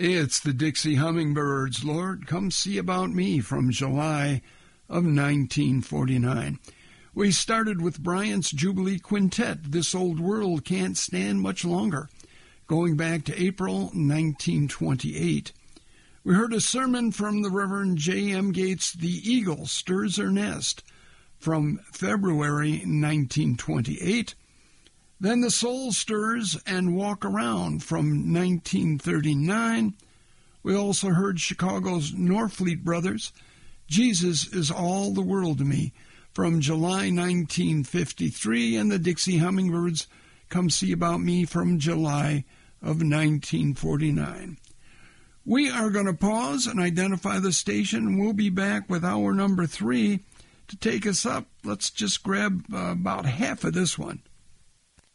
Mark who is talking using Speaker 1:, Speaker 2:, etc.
Speaker 1: It's the Dixie Hummingbirds, Lord, Come See About Me, from July of 1949. We started with Bryant's Jubilee Quintet, This Old World Can't Stand Much Longer, going back to April 1928. We heard a sermon from the Reverend J.M. Gates, The Eagle Stirs Her Nest, from February 1928. Then The Soul Stirs and Walk Around from 1939. We also heard Chicago's Norfleet Brothers, Jesus Is All the World to Me, from July 1953, and the Dixie Hummingbirds, Come See About Me, from July of 1949. We are going to pause and identify the station. We'll be back with hour number 3 to take us up. Let's just grab about half of this one.